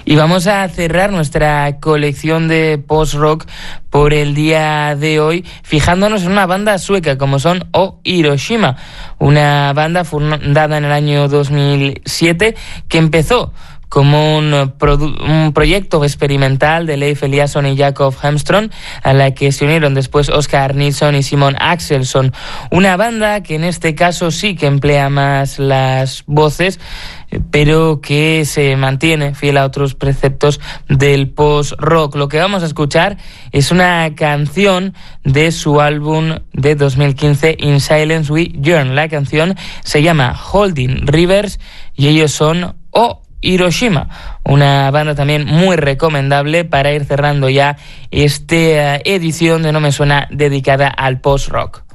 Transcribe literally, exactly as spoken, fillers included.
Y vamos a cerrar nuestra colección de post-rock por el día de hoy, fijándonos en una banda sueca como son O Hiroshima, una banda fundada en el año dos mil siete que empezó como un, produ- un proyecto experimental de Leif Eliasson y Jakob Hemström, a la que se unieron después Oscar Nilsson y Simon Axelsson. Una banda que en este caso sí que emplea más las voces, pero que se mantiene fiel a otros preceptos del post-rock. Lo que vamos a escuchar es una canción de su álbum de dos mil quince, In Silence We Yearn. La canción se llama Holding Rivers y ellos son O Hiroshima, una banda también muy recomendable para ir cerrando ya esta edición de No Me Suena dedicada al post-rock.